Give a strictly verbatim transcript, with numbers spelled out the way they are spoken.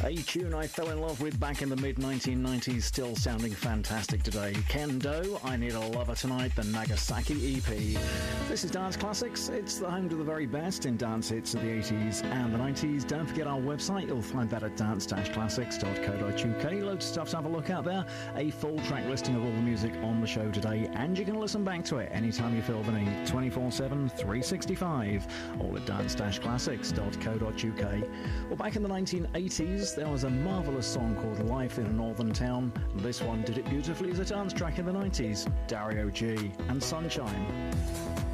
A tune I fell in love with back in the mid nineteen nineties, still sounding fantastic today. Ken Do, I Need a Lover Tonight, the Nagasaki E P. This is Dance Classics. It's the home to the very best in dance hits of the eighties and the nineties. Don't forget our website. You'll find that at dance dash classics dot co dot uk. Loads of stuff to have a look at there. A full track listing of all the music on the show today, and you can listen back to it anytime you feel the need, twenty-four seven, three sixty-five, all at dance dash classics dot co dot uk. Well, back in the nineteen eighties, there was a marvellous song called Life in a Northern Town. This one did it beautifully as a dance track in the nineties. Dario G and Sunshine.